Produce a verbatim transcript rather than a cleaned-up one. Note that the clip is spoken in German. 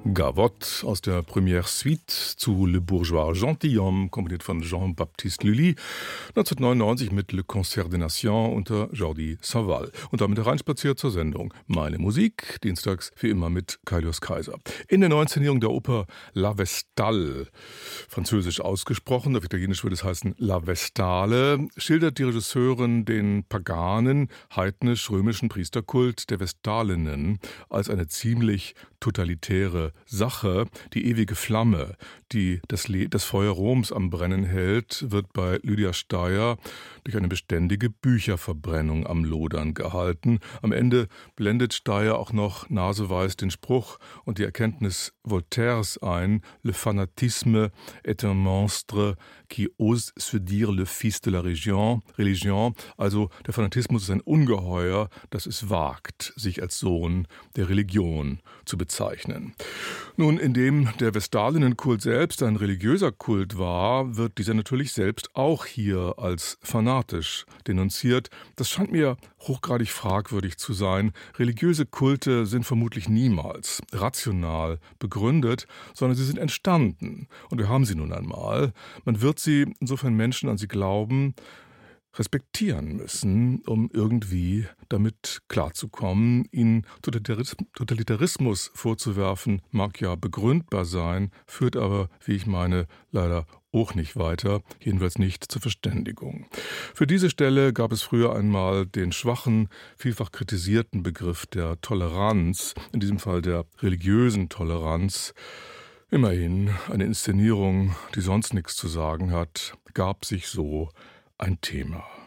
Gavotte aus der Première Suite zu Le Bourgeois Gentilhomme, komponiert von Jean-Baptiste Lully, neunzehnhundertneunundneunzig mit Le Concert des Nations unter Jordi Savall. Und damit hereinspaziert zur Sendung Meine Musik, dienstags wie immer mit Kaius Kaiser. In der Neuinszenierung der Oper La Vestale, französisch ausgesprochen, auf Italienisch würde es heißen La Vestale, schildert die Regisseurin den paganen, heidnisch-römischen Priesterkult der Vestalinnen als eine ziemlich totalitäre Sache. Die ewige Flamme, die das, Le- das Feuer Roms am Brennen hält, wird bei Lydia Steyer durch eine beständige Bücherverbrennung am Lodern gehalten. Am Ende blendet Steyer auch noch naseweiß den Spruch und die Erkenntnis Voltaires ein: Le fanatisme est un monstre qui ose se dire le fils de la religion. Religion, also der Fanatismus ist ein Ungeheuer, das es wagt, sich als Sohn der Religion zu bezeichnen. Nun, indem der Vestalinnenkult selbst ein religiöser Kult war, wird dieser natürlich selbst auch hier als fanatisch denunziert. Das scheint mir hochgradig fragwürdig zu sein. Religiöse Kulte sind vermutlich niemals rational begründet, sondern sie sind entstanden. Und wir haben sie nun einmal. Man wird sie, insofern Menschen an sie glauben, respektieren müssen, um irgendwie damit klarzukommen. Ihnen Totalitarismus vorzuwerfen, mag ja begründbar sein, führt aber, wie ich meine, leider auch nicht weiter, jedenfalls nicht zur Verständigung. Für diese Stelle gab es früher einmal den schwachen, vielfach kritisierten Begriff der Toleranz, in diesem Fall der religiösen Toleranz. Immerhin eine Inszenierung, die sonst nichts zu sagen hat, gab sich so ein Thema.